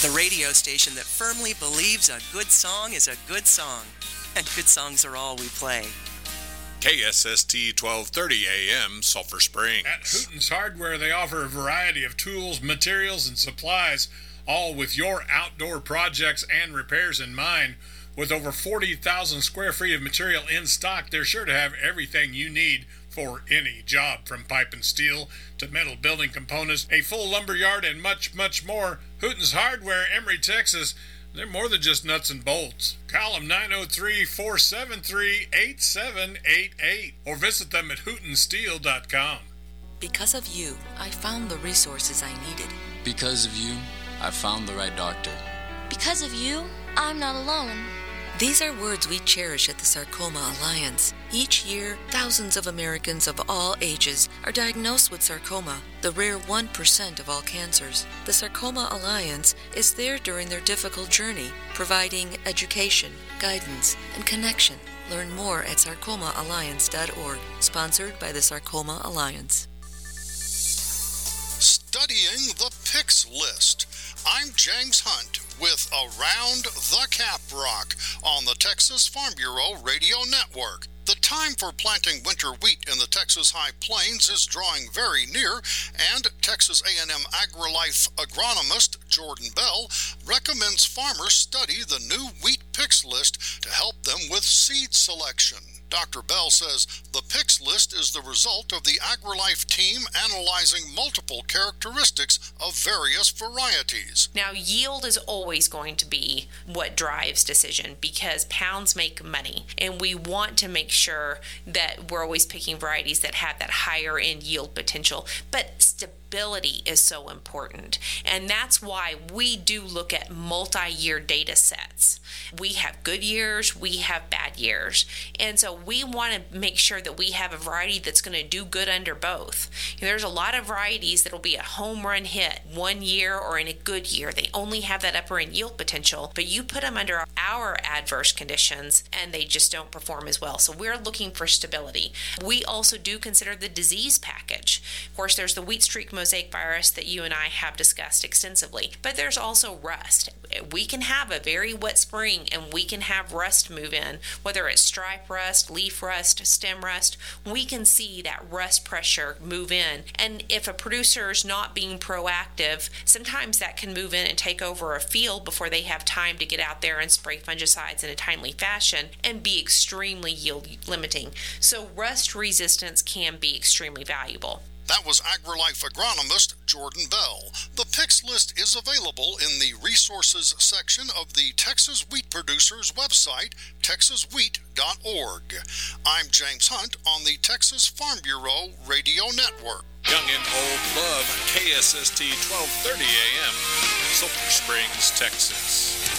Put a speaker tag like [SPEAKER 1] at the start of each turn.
[SPEAKER 1] The radio station that firmly believes a good song is a good song, and good songs are all we play.
[SPEAKER 2] KSST 1230 AM, Sulphur Springs.
[SPEAKER 3] At Hooten's Hardware, they offer a variety of tools, materials, and supplies, all with your outdoor projects and repairs in mind. With over 40,000 square feet of material in stock, they're sure to have everything you need for any job, from pipe and steel to metal building components, a full lumber yard, and much, much more. Hooten's Hardware, Emory, Texas. They're more than just nuts and bolts. Call them 903-473-8788 or visit them at hootensteel.com.
[SPEAKER 4] Because of you, I found the resources I needed.
[SPEAKER 5] Because of you, I found the right doctor.
[SPEAKER 6] Because of you, I'm not alone.
[SPEAKER 4] These are words we cherish at the Sarcoma Alliance. Each year, thousands of Americans of all ages are diagnosed with sarcoma, the rare 1% of all cancers. The Sarcoma Alliance is there during their difficult journey, providing education, guidance, and connection. Learn more at sarcomaalliance.org, sponsored by the Sarcoma Alliance.
[SPEAKER 7] Studying the PICS list. I'm James Hunt with Around the Cap Rock on the Texas Farm Bureau Radio Network. The time for planting winter wheat in the Texas High Plains is drawing very near, and Texas A&M AgriLife agronomist Jordan Bell recommends farmers study the new wheat PICS list to help them with seed selection. Dr. Bell says the PICS list is the result of the AgriLife team analyzing multiple characteristics of various varieties.
[SPEAKER 8] Now, yield is always going to be what drives decision because pounds make money, and we want to make sure that we're always picking varieties that have that higher end yield potential. But stability is so important, and that's why we do look at multi-year data sets. We have good years, we have bad years, and so we want to make sure that we have a variety that's going to do good under both. There's a lot of varieties that'll be a home run hit one year or in a good year. They only have that upper end yield potential, but you put them under our adverse conditions and they just don't perform as well. So we're looking for stability. We also do consider the disease package. Of course, there's the wheat streak mosaic virus that you and I have discussed extensively, but there's also rust. We can have a very wet spring and we can have rust move in, whether it's stripe rust, leaf rust, stem rust. We can see that rust pressure move in, and if a producer is not being proactive, sometimes that can move in and take over a field before they have time to get out there and spray fungicides in a timely fashion and be extremely yield limiting. So rust resistance can be extremely valuable.
[SPEAKER 7] That was AgriLife agronomist Jordan Bell. The PICS list is available in the resources section of the Texas Wheat Producers website, texaswheat.org. I'm James Hunt on the Texas Farm Bureau Radio Network.
[SPEAKER 2] Young and old love KSST 1230 AM, Sulphur Springs, Texas.